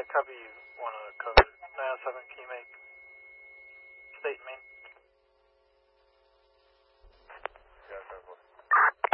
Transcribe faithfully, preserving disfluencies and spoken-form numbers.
copy one of the code. nine oh seven, can you make state and main?